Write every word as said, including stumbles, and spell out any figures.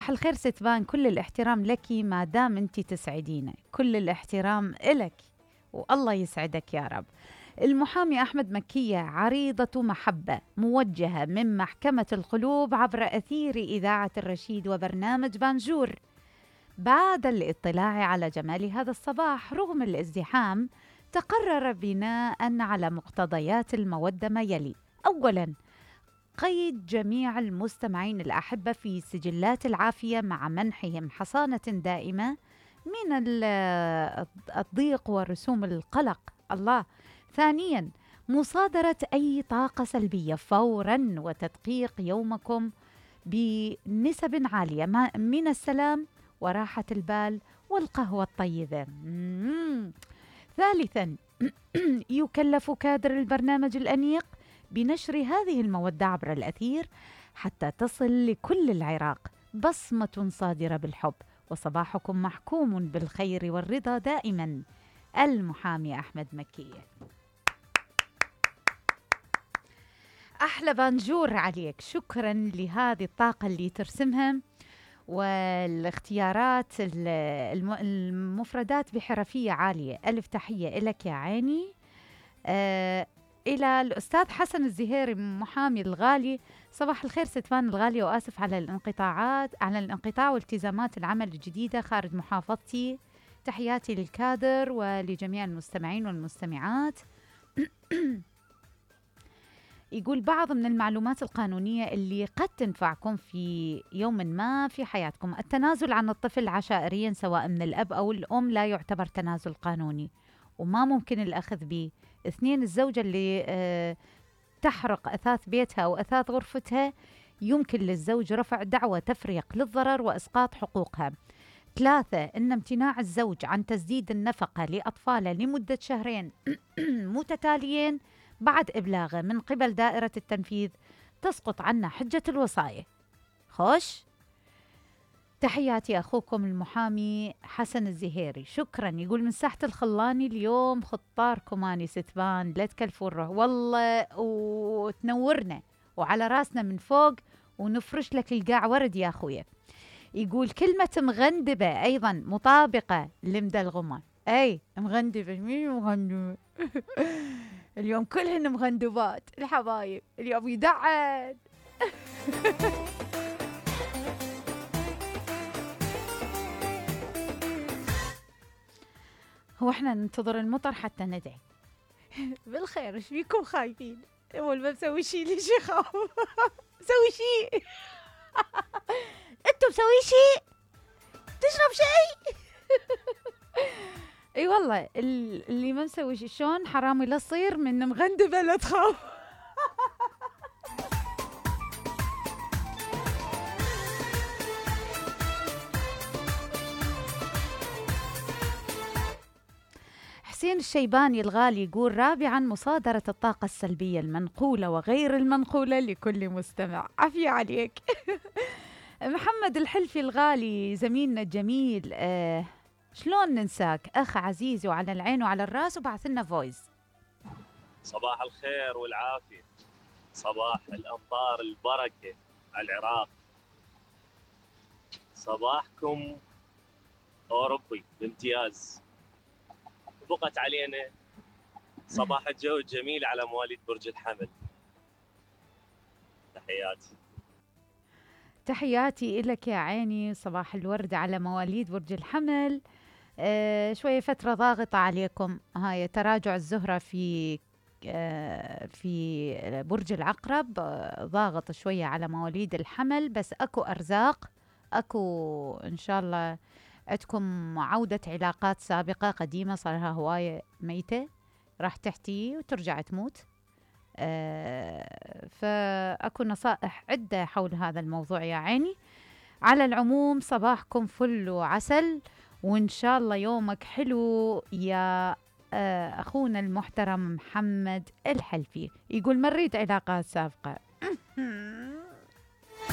صباح الخير ستبان، كل الاحترام لك ما دام انت تسعدينا، كل الاحترام إلك والله يسعدك يا رب. المحامي أحمد مكية، عريضة محبة موجهة من محكمة القلوب عبر أثير إذاعة الرشيد وبرنامج بانجور. بعد الاطلاع على جمال هذا الصباح رغم الازدحام، تقرر بناء على مقتضيات المودة ما يلي: أولاً، قيد جميع المستمعين الأحبة في سجلات العافية مع منحهم حصانة دائمة من ال- الضيق ورسوم القلق. الله. ثانياً، مصادرة أي طاقة سلبية فوراً وتدقيق يومكم بنسب عالية ما- من السلام وراحة البال والقهوة الطيبة. مم. ثالثاً، يكلف كادر البرنامج الأنيق بنشر هذه المودة عبر الأثير حتى تصل لكل العراق بصمة صادرة بالحب، وصباحكم محكوم بالخير والرضا دائما. المحامي أحمد مكية. أحلى بانجور عليك، شكرا لهذه الطاقة اللي ترسمها والاختيارات الم- المفردات بحرفية عالية. ألف تحية إلك يا عيني. آه إلى الأستاذ حسن الزهيري محامي الغالي، صباح الخير ستفان الغالية، وآسف على الانقطاعات على الانقطاع والتزامات العمل الجديدة خارج محافظتي. تحياتي للكادر ولجميع المستمعين والمستمعات. يقول بعض من المعلومات القانونية اللي قد تنفعكم في يوم ما في حياتكم: التنازل عن الطفل عشائريا سواء من الأب أو الأم لا يعتبر تنازل قانوني وما ممكن الأخذ به. اثنين، الزوجة اللي آه تحرق أثاث بيتها أو أثاث غرفتها يمكن للزوج رفع دعوى تفريق للضرر وإسقاط حقوقها. ثلاثة، أن امتناع الزوج عن تسديد النفقة لأطفاله لمدة شهرين متتاليين بعد إبلاغه من قبل دائرة التنفيذ تسقط عنا حجة الوصاية. خوش. تحياتي أخوكم المحامي حسن الزهيري، شكرا. يقول من ساحة الخلاني، اليوم خطاركم أني ستبان، لا تكلفوا الروح والله وتنورنا وعلى راسنا من فوق ونفرش لك القاع ورد يا أخويا. يقول كلمة مغندبة أيضا مطابقة لمدلغمة. أي مغندبة، مين مغندبة؟ اليوم كلهن مغندبات الحبايب، اليوم يدعن. هو احنا ننتظر المطر حتى ندعي؟ بالخير، ايش فيكم خايفين؟ اول ما مسوي شيء ليش يخاف؟ مسوي شيء. انتوا مسوي شيء؟ تشرب شيء؟ اي والله اللي ما مسوي شيء شلون حرامي لا تصير من مغندبه لا تخاف. حسين الشيباني الغالي يقول رابعا، مصادرة الطاقة السلبية المنقولة وغير المنقولة لكل مستمع. عافية عليك. محمد الحلفي الغالي زميلنا الجميل، آه شلون ننساك أخ عزيز وعلى العين وعلى الراس، وبعث لنا فويس. صباح الخير والعافية، صباح الأمطار البركة على العراق، صباحكم أوروبي بامتياز. بقت علينا صباح الجو الجميل على مواليد برج الحمل. تحياتي. تحياتي إلك يا عيني، صباح الورد على مواليد برج الحمل. آه شوية فترة ضاغطة عليكم، هاي تراجع الزهرة في آه في برج العقرب، آه ضاغط شوية على مواليد الحمل، بس أكو أرزاق، أكو إن شاء الله عندكم عودة علاقات سابقة قديمة صار لها هواية ميتة راح تحتي وترجع تموت. آه فأكو نصائح عدة حول هذا الموضوع يا عيني. على العموم صباحكم فل وعسل، وإن شاء الله يومك حلو يا آه أخونا المحترم محمد الحلفي. يقول مريت علاقات سابقة.